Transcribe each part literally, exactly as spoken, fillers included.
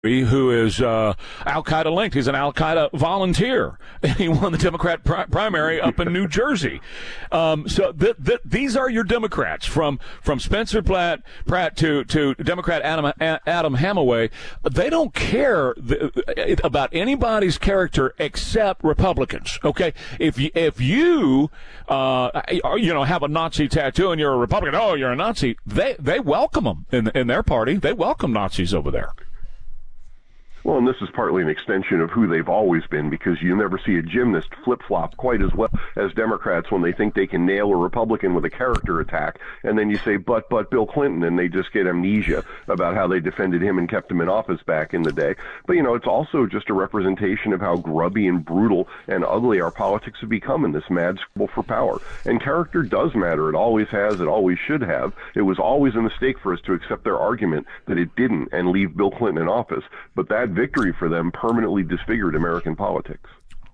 who is uh, Al-Qaeda linked. He's an Al-Qaeda volunteer. He won the Democrat pri- primary up in New Jersey. Um, so th- th- these are your Democrats, from from Spencer Pratt, Pratt to to Democrat Adam Adam Hamaway. They don't care th- about anybody's character except Republicans. Okay, if you, if you uh, you know have a Nazi tattoo and you're a Republican, oh, you're a Nazi. They they welcome them in in their party. They welcome Nazis over there. Well, and this is partly an extension of who they've always been, because you never see a gymnast flip-flop quite as well as Democrats when they think they can nail a Republican with a character attack, and then you say, but, but Bill Clinton, and they just get amnesia about how they defended him and kept him in office back in the day. But, you know, it's also just a representation of how grubby and brutal and ugly our politics have become in this mad scramble for power. And character does matter. It always has. It always should have. It was always a mistake for us to accept their argument that it didn't and leave Bill Clinton in office. But that victory for them permanently disfigured American politics.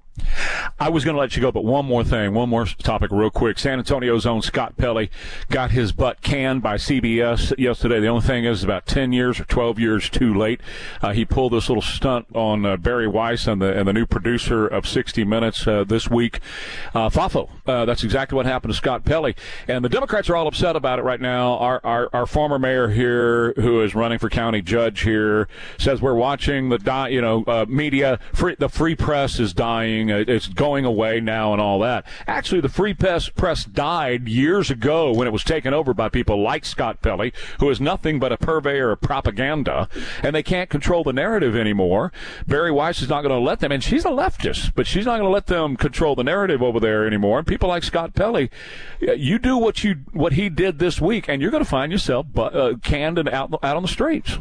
I was going to let you go, but one more thing, one more topic real quick. San Antonio's own Scott Pelley got his butt canned by C B S yesterday. The only thing is about ten years or twelve years too late. Uh, he pulled this little stunt on uh, Barry Weiss and the and the new producer of sixty minutes uh, this week. Uh, Fafo, uh, that's exactly what happened to Scott Pelley. And the Democrats are all upset about it right now. Our, our, our former mayor here, who is running for county judge here, says we're watching the, di- you know, uh, media, free, the free press is dying. It's going away now and all that. Actually, the free press, press died years ago when it was taken over by people like Scott Pelley, who is nothing but a purveyor of propaganda, and they can't control the narrative anymore. Barry Weiss is not going to let them, and she's a leftist, but she's not going to let them control the narrative over there anymore. And people like Scott Pelley, you do what you what he did this week, and you're going to find yourself uh, canned and out, out on the streets.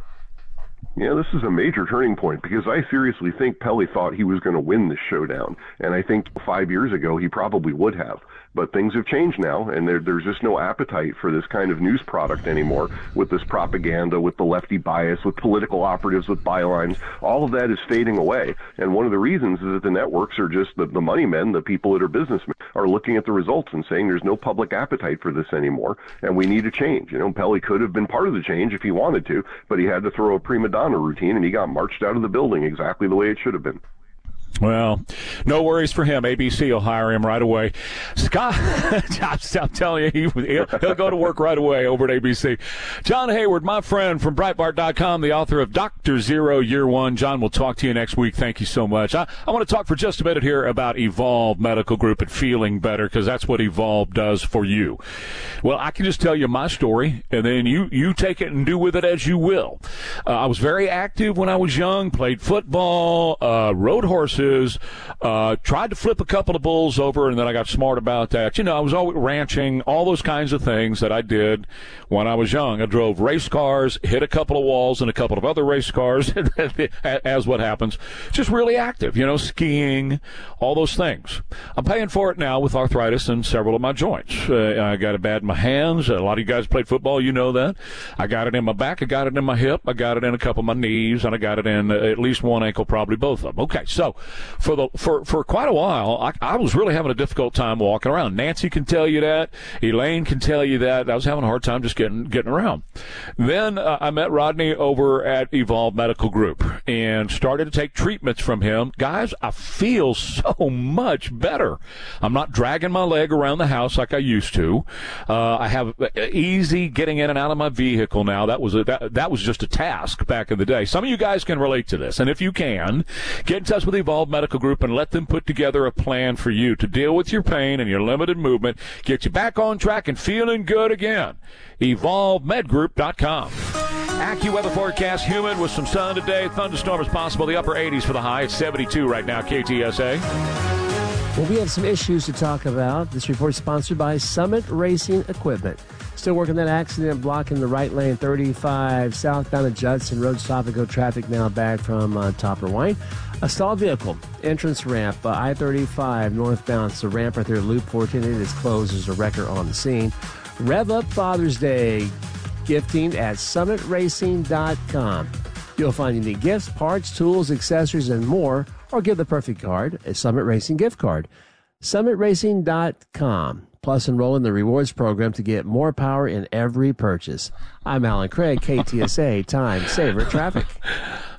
Yeah, this is a major turning point, because I seriously think Pelley thought he was going to win this showdown. And I think five years ago he probably would have. But things have changed now, and there, there's just no appetite for this kind of news product anymore, with this propaganda, with the lefty bias, with political operatives, with bylines. All of that is fading away. And one of the reasons is that the networks are just the, the money men, the people that are businessmen, are looking at the results and saying there's no public appetite for this anymore, and we need a change. You know, Pelley could have been part of the change if he wanted to, but he had to throw a prima donna routine, and he got marched out of the building exactly the way it should have been. Well, no worries for him. A B C will hire him right away. Scott, I'm telling you, he, he'll, he'll go to work right away over at A B C. John Hayward, my friend from Breitbart dot com, the author of Doctor Zero Year One. John, we'll talk to you next week. Thank you so much. I, I want to talk for just a minute here about Evolve Medical Group and feeling better, because that's what Evolve does for you. Well, I can just tell you my story, and then you, you take it and do with it as you will. Uh, I was very active when I was young, played football, uh, rode horses, Uh, tried to flip a couple of bulls over, and then I got smart about that. You know, I was always ranching, all those kinds of things that I did when I was young. I drove race cars, hit a couple of walls and a couple of other race cars, as what happens. Just really active, you know, skiing, all those things. I'm paying for it now with arthritis in several of my joints. Uh, I got it bad in my hands. A lot of you guys played football, you know that. I got it in my back, I got it in my hip, I got it in a couple of my knees, and I got it in at least one ankle, probably both of them. Okay, so For the for for quite a while, I, I was really having a difficult time walking around. Nancy can tell you that. Elaine can tell you that. I was having a hard time just getting getting around. Then uh, I met Rodney over at Evolve Medical Group and started to take treatments from him. Guys, I feel so much better. I'm not dragging my leg around the house like I used to. Uh, I have easy getting in and out of my vehicle now. That was a, that that was just a task back in the day. Some of you guys can relate to this, and if you can, get in touch with Evolve Medical Group and let them put together a plan for you to deal with your pain and your limited movement, get you back on track and feeling good again. Evolve Med Group dot com. AccuWeather forecast, humid with some sun today. Thunderstorm is possible. The upper eighties for the high. It's seventy-two right now, K T S A. Well, we have some issues to talk about. This report is sponsored by Summit Racing Equipment. Still working that accident, blocking the right lane, thirty-five southbound of Judson Road. Stop and go traffic now back from uh, Topper Wine. A stalled vehicle, entrance ramp, uh, I thirty-five northbound. It's a ramp right there, Loop fourteen. It is closed. There's a wrecker on the scene. Rev up Father's Day gifting at Summit Racing dot com. You'll find unique gifts, parts, tools, accessories, and more, or give the perfect card, a Summit Racing gift card. Summit Racing dot com. Plus, enroll in the rewards program to get more power in every purchase. I'm Alan Craig, K T S A, Time Saver Traffic.